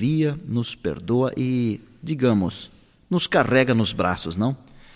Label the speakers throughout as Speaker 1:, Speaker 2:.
Speaker 1: envia, nos perdoa e, digamos, nos carrega nos braços, não?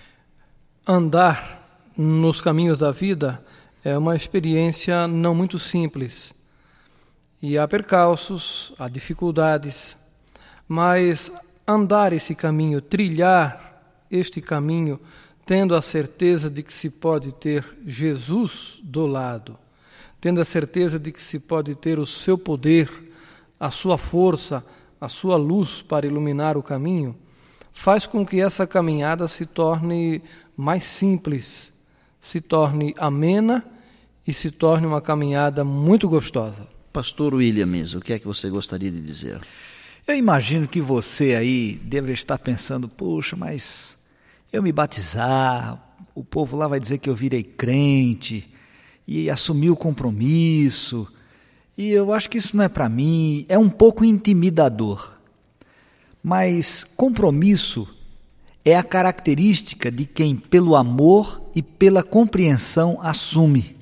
Speaker 2: Andar nos caminhos da vida é uma experiência não muito simples. E há percalços, há dificuldades, mas andar esse caminho, trilhar este caminho, tendo a certeza de que se pode ter Jesus do lado, tendo a certeza de que se pode ter o seu poder, a sua força, a sua luz para iluminar o caminho, faz com que essa caminhada se torne mais simples, se torne amena e se torne uma caminhada muito gostosa.
Speaker 1: Pastor Williams, o que é que você gostaria de dizer?
Speaker 3: Eu imagino que você aí deve estar pensando, poxa, mas eu me batizar, o povo lá vai dizer que eu virei crente e assumi o compromisso, e eu acho que isso não é para mim, é um pouco intimidador. Mas compromisso é a característica de quem, pelo amor e pela compreensão, assume.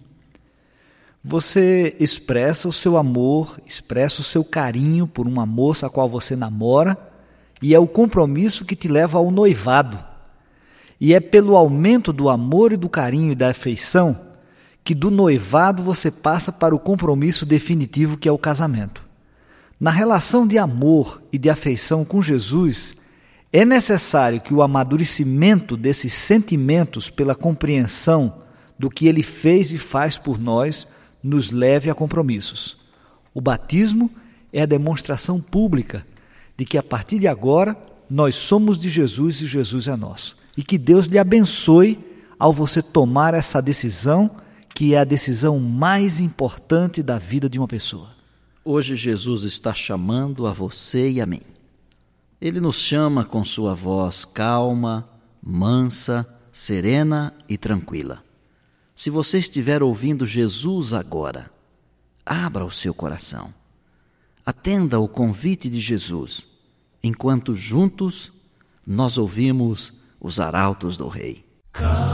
Speaker 3: Você expressa o seu amor, expressa o seu carinho por uma moça a qual você namora, e é o compromisso que te leva ao noivado. E é pelo aumento do amor e do carinho e da afeição que do noivado você passa para o compromisso definitivo, que é o casamento. Na relação de amor e de afeição com Jesus, é necessário que o amadurecimento desses sentimentos pela compreensão do que Ele fez e faz por nós nos leve a compromissos. O batismo é a demonstração pública de que a partir de agora nós somos de Jesus e Jesus é nosso. E que Deus lhe abençoe ao você tomar essa decisão, que é a decisão mais importante da vida de uma pessoa.
Speaker 1: Hoje Jesus está chamando a você e a mim. Ele nos chama com sua voz calma, mansa, serena e tranquila. Se você estiver ouvindo Jesus agora, abra o seu coração. Atenda ao convite de Jesus, enquanto juntos nós ouvimos os arautos do Rei.